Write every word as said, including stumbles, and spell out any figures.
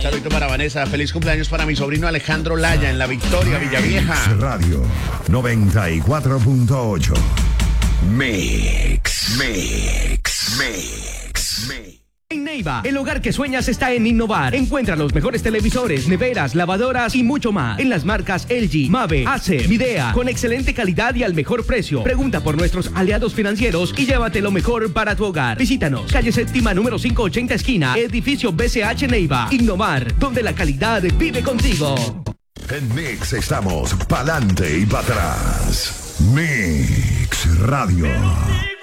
Saludito para Vanessa. Feliz cumpleaños para mi sobrino Alejandro Laya en La Victoria, Villavieja. Mix Radio noventa y cuatro punto ocho. Mix, Mix, Mix, Mix. En Neiva, el hogar que sueñas está en innovar. Encuentra los mejores televisores, neveras, lavadoras y mucho más en las marcas L G, Mave, Acer, Midea, con excelente calidad y al mejor precio. Pregunta por nuestros aliados financieros y llévate lo mejor para tu hogar. Visítanos, calle séptima número quinientos ochenta esquina, edificio B C H Neiva. Innovar, donde la calidad vive contigo. En Mix estamos pa'lante y para atrás. Mix Radio.